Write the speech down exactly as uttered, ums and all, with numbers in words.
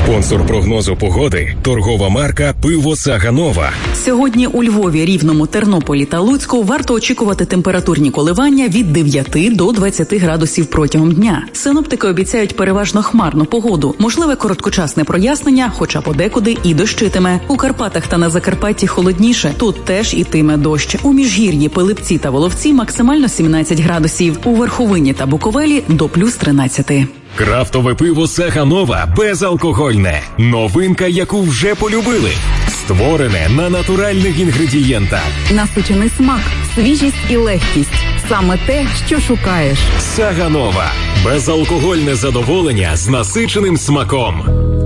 Спонсор прогнозу погоди – торгова марка «Пиво Саганова». Сьогодні у Львові, Рівному, Тернополі та Луцьку варто очікувати температурні коливання від дев'яти до двадцяти градусів протягом дня. Синоптики обіцяють переважно хмарну погоду. Можливе короткочасне прояснення, хоча подекуди і дощитиме. У Карпатах та на Закарпатті холодніше. Тут теж ітиме дощ. У Міжгір'ї, Пилипці та Воловці максимально сімнадцять градусів. У Верховині та Буковелі до плюс тринадцяти. Крафтове пиво Саганова безалкогольне. Новинка, яку вже полюбили. Створене на натуральних інгредієнтах. Насичений смак, свіжість і легкість. Саме те, що шукаєш. Саганова. Безалкогольне задоволення з насиченим смаком.